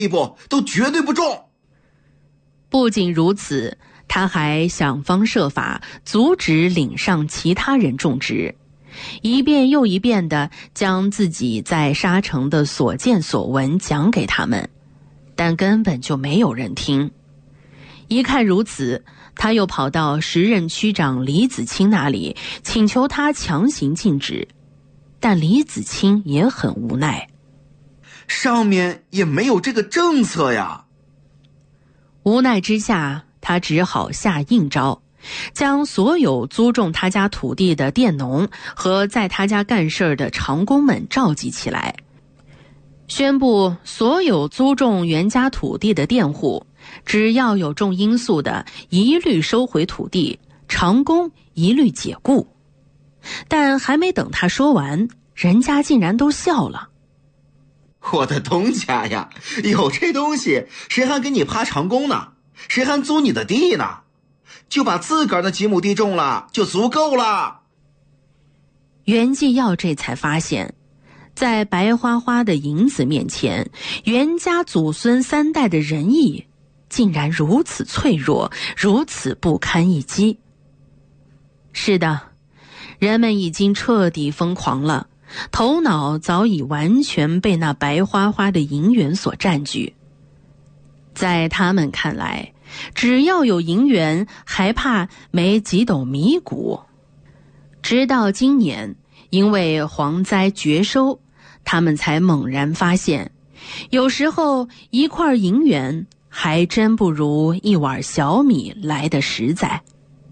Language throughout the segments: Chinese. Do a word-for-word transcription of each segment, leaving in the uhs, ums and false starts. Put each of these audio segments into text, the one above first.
地步都绝对不中。 不仅如此，他还想方设法阻止岭上其他人种植，一遍又一遍地将自己在沙城的所见所闻讲给他们，但根本就没有人听。一看如此，他又跑到时任区长李子清那里，请求他强行禁止，但李子清也很无奈， 上面也没有这个政策呀。 无奈之下，他只好下硬招，将所有租种他家土地的佃农和在他家干事的长工们召集起来，宣布所有租种原家土地的佃户，只要有种罂粟的，一律收回土地，长工一律解雇。但还没等他说完，人家竟然都笑了。 我的东家呀，有这东西，谁还给你趴长工呢？谁还租你的地呢？就把自个儿的几亩地种了，就足够了。 袁继耀这才发现，在白花花的银子面前，袁家祖孙三代的仁义竟然如此脆弱，如此不堪一击。是的，人们已经彻底疯狂了，头脑早已完全被那白花花的银元所占据。在他们看来，只要有银元，还怕没几斗米谷。直到今年，因为蝗灾绝收，他们才猛然发现，有时候一块银元还真不如一碗小米来得实在。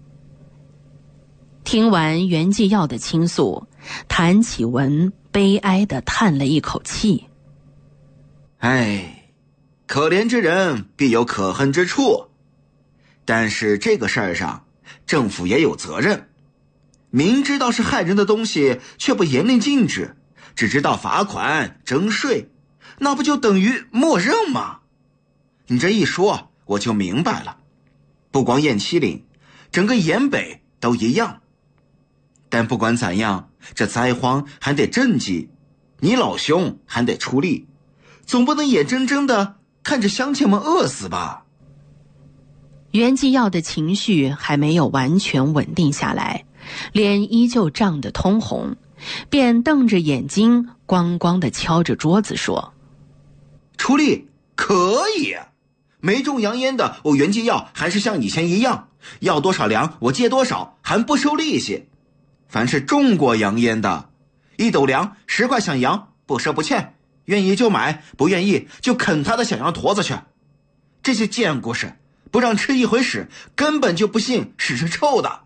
听完袁继耀的倾诉，谭启文悲哀地叹了一口气。 唉，可怜之人必有可恨之处，但是这个事儿上政府也有责任，明知道是害人的东西却不严令禁止，只知道罚款征税，那不就等于默认吗？你这一说我就明白了，不光雁栖岭，整个延北都一样。但不管怎样，这灾荒还得赈济，你老兄还得出力，总不能眼睁睁的看着乡亲们饿死吧。 袁继耀的情绪还没有完全稳定下来，脸依旧涨得通红，便瞪着眼睛咣咣地敲着桌子说： 出力可以，没种洋烟的我袁继耀还是像以前一样，要多少粮我借多少，还不收利息。凡是种过洋烟的，一斗粮十块响羊，不赊不欠，愿意就买，不愿意就啃他的小羊驼子去。这些贱故事不让吃一回屎，根本就不信屎是臭的。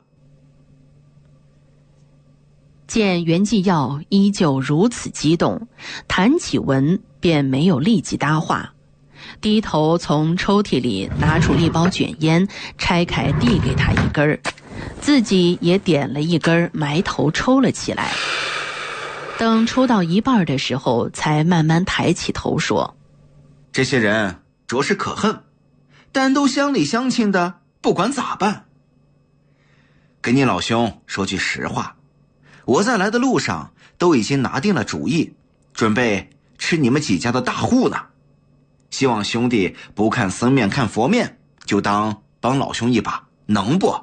见袁继耀依旧如此激动，谭启文便没有立即搭话，低头从抽屉里拿出一包卷烟，拆开递给他一根儿，自己也点了一根，埋头抽了起来。等抽到一半的时候，才慢慢抬起头说： 这些人着实可恨，但都乡里乡亲的，不管咋办。跟你老兄说句实话，我在来的路上都已经拿定了主意，准备吃你们几家的大户呢。希望兄弟不看僧面看佛面，就当帮老兄一把，能不？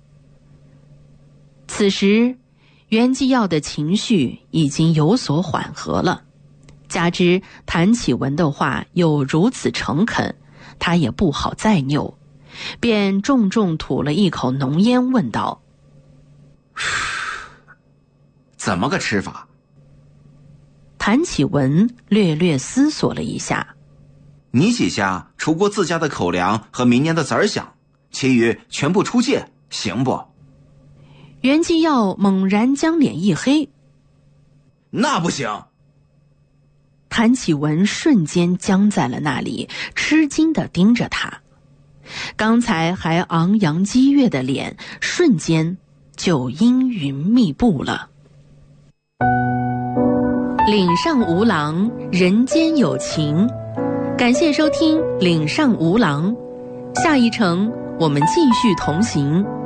此时袁继耀的情绪已经有所缓和了，加之谭启文的话又如此诚恳，他也不好再拗，便重重吐了一口浓烟，问道： 怎么个吃法？ 谭启文略略思索了一下： 你几家除过自家的口粮和明年的子儿饷，其余全部出借，行不？ 袁继耀猛然将脸一黑： 那不行。 谭启文瞬间僵在了那里，吃惊地盯着他，刚才还昂扬激越的脸瞬间就阴云密布了。岭上无郎，人间有情。感谢收听岭上无郎，下一程我们继续同行。